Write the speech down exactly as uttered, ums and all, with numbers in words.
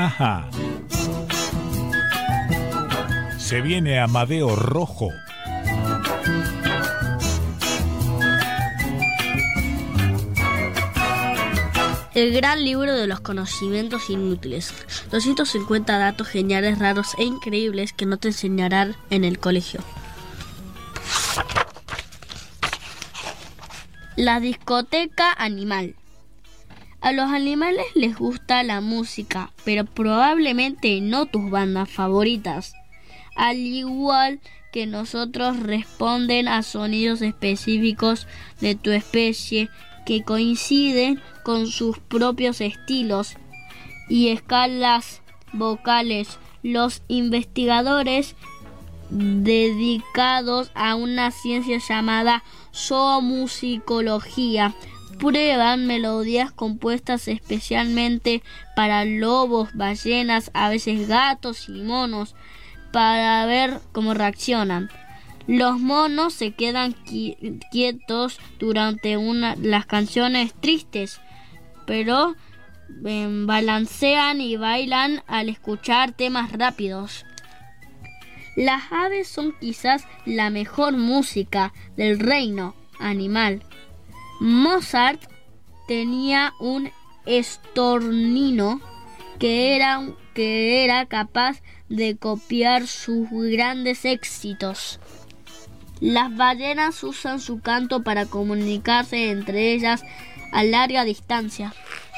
Ajá. Se viene Amadeo Rojo. El gran libro de los conocimientos inútiles. doscientos cincuenta datos geniales, raros e increíbles que no te enseñarán en el colegio. La discoteca animal. A los animales les gusta la música, pero probablemente no tus bandas favoritas. Al igual que nosotros, responden a sonidos específicos de tu especie que coinciden con sus propios estilos y escalas vocales. Los investigadores dedicados a una ciencia llamada zoomusicología prueban melodías compuestas especialmente para lobos, ballenas, a veces gatos y monos, para ver cómo reaccionan. Los monos se quedan qui- quietos durante una, las canciones tristes, pero eh, balancean y bailan al escuchar temas rápidos. Las aves son quizás la mejor música del reino animal. Mozart tenía un estornino que era, que era capaz de copiar sus grandes éxitos. Las ballenas usan su canto para comunicarse entre ellas a larga distancia.